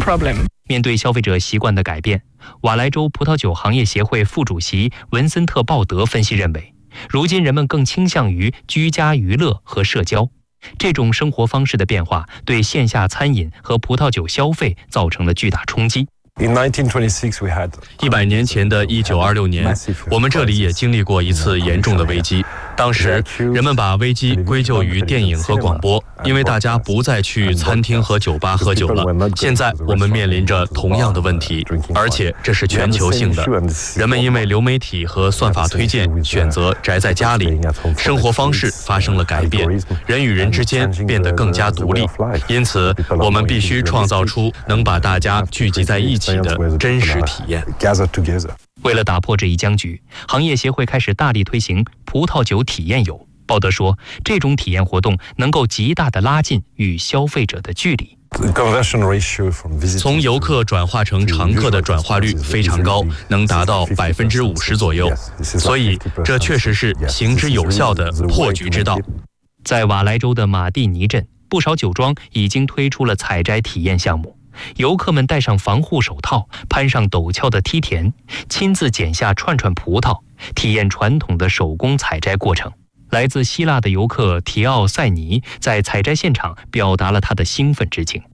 面对消费者习惯的改变，瓦莱州葡萄酒行业协会副主席文森特·鲍德分析认为，如今人们更倾向于居家娱乐和社交，这种生活方式的变化对线下餐饮和葡萄酒消费造成了巨大冲击。 100年前的1926年，我们这里也经历过一次严重的危机。当时人们把危机归咎于电影和广播，因为大家不再去餐厅和酒吧喝酒了。现在我们面临着同样的问题，而且这是全球性的。人们因为流媒体和算法推荐，选择宅在家里，生活方式发生了改变，人与人之间变得更加独立。因此，我们必须创造出能把大家聚集在一起的真实体验。 为了打破这一僵局，行业协会开始大力推行葡萄酒体验游。鲍德说，这种体验活动能够极大地拉近与消费者的距离。 从游客转化成常客的转化率非常高，能达到50%左右，所以这确实是行之有效的破局之道。 在瓦莱州的马蒂尼镇，不少酒庄已经推出了采摘体验项目。游客们戴上防护手套，攀上陡峭的梯田，亲自剪下串串葡萄，体验传统的手工采摘过程。来自希腊的游客提奥塞尼在采摘现场表达了他的兴奋之情。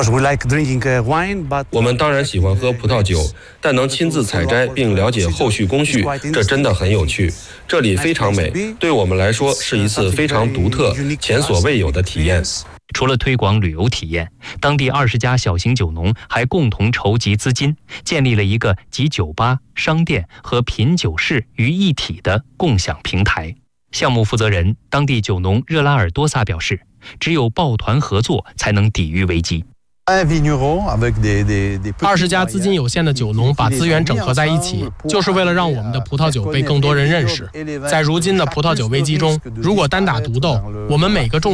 我们当然喜欢喝葡萄酒，但能亲自采摘并了解后续工序，这真的很有趣。这里非常美，对我们来说是一次非常独特、前所未有的体验。 除了推广旅游体验，当地20家小型酒农还共同筹集资金，建立了一个集酒吧、商店和品酒室于一体的共享平台。项目负责人、当地酒农热拉尔多萨表示，只有抱团合作才能抵御危机。 20家资金有限的酒农把资源整合在一起，就是为了让我们的葡萄酒被更多人认识。在如今的葡萄酒危机中，如果单打独斗，我们每个种